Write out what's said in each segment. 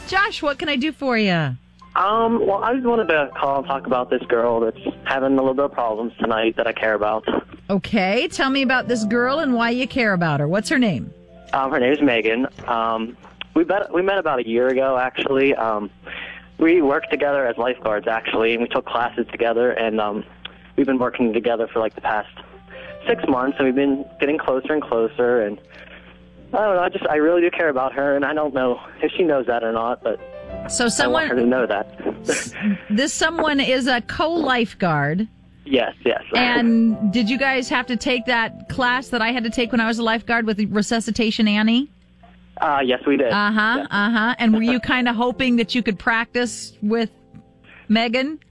Josh, what can I do for you? Well, I just wanted to call and talk about this girl that's having a little bit of problems tonight that I care about. Okay, tell me about this girl and why you care about her. What's her name? Her name's Megan. We met about a year ago, actually. We worked together as lifeguards, actually, and we took classes together, and we've been working together for like the past 6 months, and we've been getting closer and closer, and I don't know, I really do care about her, and I don't know if she knows that or not, but So I want her to know that. This someone is a co-lifeguard. Yes. And did you guys have to take that class that I had to take when I was a lifeguard with Resuscitation Annie? Yes, we did. Uh-huh. And were you kind of hoping that you could practice with Megan?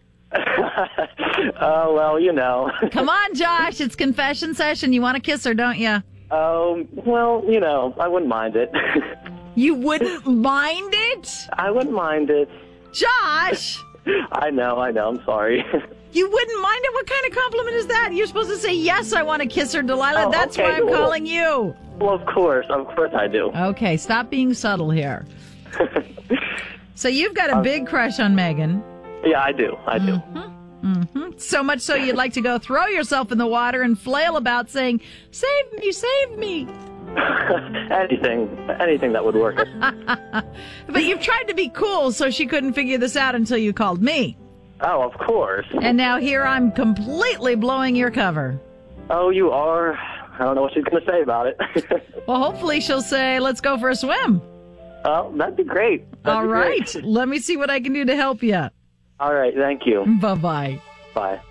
Well, you know. Come on, Josh. It's confession session. You want to kiss her, don't you? Well, you know, I wouldn't mind it. You wouldn't mind it? I wouldn't mind it. Josh! I know, I'm sorry. You wouldn't mind it? What kind of compliment is that? You're supposed to say, yes, I want to kiss her, Delilah. Oh, That's okay. why I'm calling you. Well, of course I do. Okay, stop being subtle here. So you've got a big crush on Megan. Yeah, I do. So much so you'd like to go throw yourself in the water and flail about saying, save me, save me. Anything that would work. But you've tried to be cool so she couldn't figure this out until you called me. Oh, of course. And now here I'm completely blowing your cover. Oh, you are? I don't know what she's going to say about it. Well, hopefully she'll say, let's go for a swim. Oh, that'd be great. All right. Let me see what I can do to help you. All right. Thank you. Bye-bye. Bye.